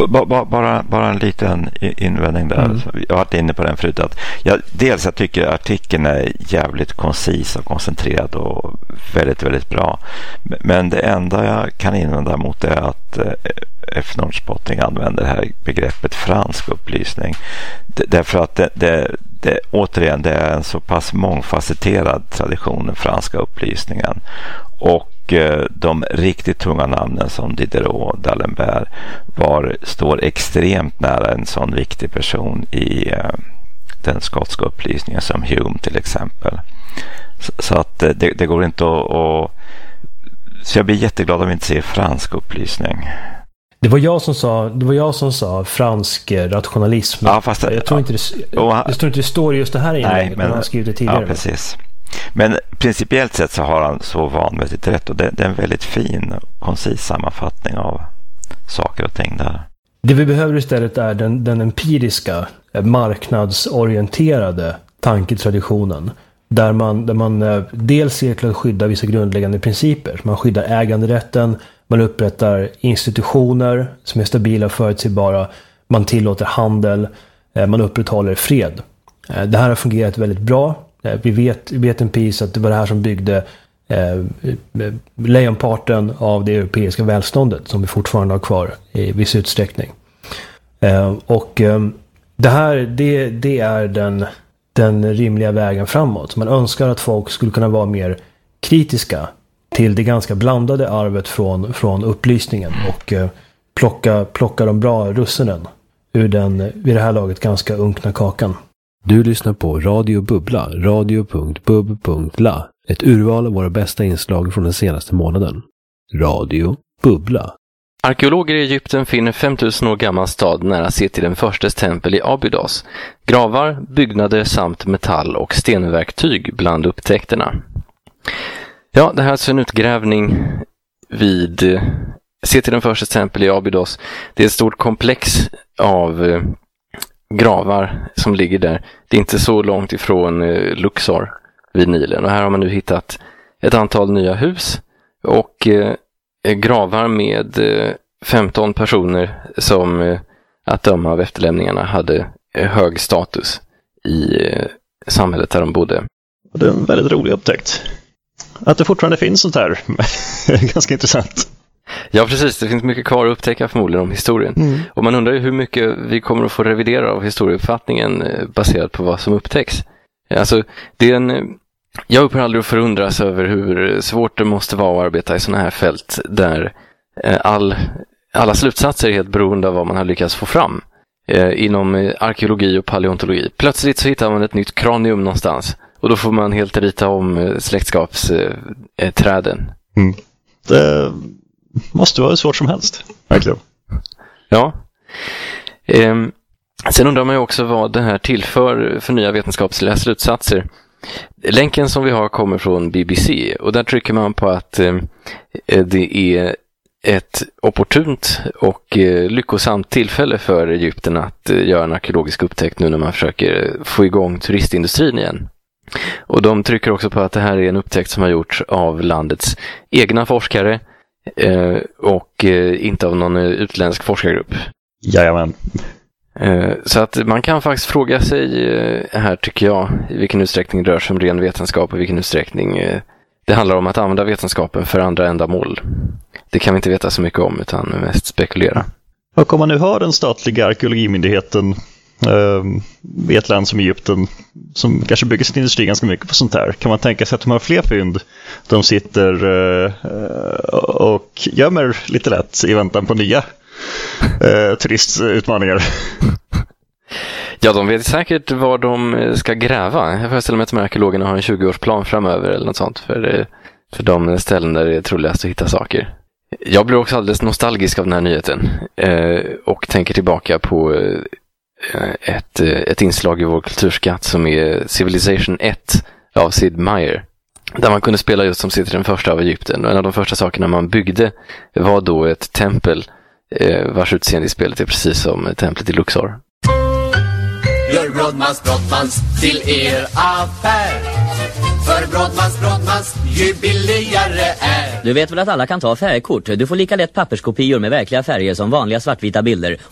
Bara en liten invändning där. Jag har varit inne på den förut. Att jag tycker artikeln är jävligt koncis och koncentrerad och väldigt, väldigt bra. Men det enda jag kan invända mot det är att F-Nordspotting använder det här begreppet fransk upplysning. Därför att återigen, det är en så pass mångfacetterad tradition, den franska upplysningen. Och de riktigt tunga namnen som Diderot och D'Alembert står extremt nära en sån viktig person i den skotska upplysningen som Hume till exempel. Så att det går inte att... Så jag blir jätteglad om vi inte ser fransk upplysning. Det var jag som sa fransk rationalism. Ja, fast jag tror inte det står inte det står just det här inlägget, men han har skrivit det tidigare. Ja, precis. Men principiellt sett så har han så vanvettigt rätt, och det är en väldigt fin koncis sammanfattning av saker och ting där. Det vi behöver istället är den empiriska, marknadsorienterade tanketraditionen. Där man dels ser till att skydda vissa grundläggande principer. Man skyddar äganderätten, man upprättar institutioner som är stabila och förutsägbara, man tillåter handel, man upprätthåller fred. Det här har fungerat väldigt bra. Vi vet empiriskt att det var det här som byggde lejonparten av det europeiska välståndet som vi fortfarande har kvar i viss utsträckning. Och det är den rimliga vägen framåt. Man önskar att folk skulle kunna vara mer kritiska till det ganska blandade arvet från upplysningen och plocka de bra russinen ur den vid det här laget ganska unkna kakan. Du lyssnar på Radio Bubbla, radio.bub.la. Ett urval av våra bästa inslag från den senaste månaden. Radio Bubbla. Arkeologer i Egypten finner 5000 år gammal stad nära Seti den förstes tempel i Abydos. Gravar, byggnader samt metall- och stenverktyg bland upptäckterna. Ja, det här är alltså en utgrävning vid Seti den förstes tempel i Abydos. Det är ett stort komplex av gravar som ligger där. Det är inte så långt ifrån Luxor vid Nilen. Och här har man nu hittat ett antal nya hus och gravar med 15 personer som att döma av efterlämningarna hade hög status i samhället där de bodde. Det är en väldigt rolig upptäckt. Att det fortfarande finns sånt här är ganska intressant. Ja, precis. Det finns mycket kvar att upptäcka förmodligen om historien. Och man undrar ju hur mycket vi kommer att få revidera av historieuppfattningen baserat på vad som upptäcks. Alltså, jag upphör aldrig att förundras över hur svårt det måste vara att arbeta i sådana här fält där alla slutsatser är helt beroende av vad man har lyckats få fram inom arkeologi och paleontologi. Plötsligt så hittar man ett nytt kranium någonstans och då får man helt rita om släktskapsträden. Det måste vara svårt som helst, verkligen. Ja. Sen undrar man ju också vad det här tillför för nya vetenskapsliga slutsatser. Länken som vi har kommer från BBC och där trycker man på att det är ett opportunt och lyckosamt tillfälle för Egypten att göra en arkeologisk upptäckt nu när man försöker få igång turistindustrin igen. Och de trycker också på att det här är en upptäckt som har gjorts av landets egna forskare och inte av någon utländsk forskargrupp. Jajamän. Så att man kan faktiskt fråga sig här, tycker jag, i vilken utsträckning det rör sig om ren vetenskap och i vilken utsträckning det handlar om att använda vetenskapen för andra ändamål. Det kan vi inte veta så mycket om utan mest spekulera. Och om man nu har den statliga arkeologimyndigheten i ett land som Egypten som kanske bygger sin industri ganska mycket på sånt här, kan man tänka sig att de har fler fynd de sitter och gömmer lite lätt i väntan på nya turistutmaningar? Ja, de vet säkert var de ska gräva. Jag föreställer mig att de här arkeologerna har en 20-årsplan framöver eller något sånt för de ställen där det är troligast att hitta saker. Jag blir också alldeles nostalgisk av den här nyheten och tänker tillbaka på ett inslag i vår kulturskatt som är Civilization 1 av Sid Meier. Där man kunde spela just som sitter den första av Egypten. Och en av de första sakerna man byggde var då ett tempel vars utseende i spelet är precis som templet i Luxor. Gör Brodmans till er affär. För Brodmans ju billigare är. Du vet väl att alla kan ta färgkort? Du får lika lätt papperskopior med verkliga färger som vanliga svartvita bilder.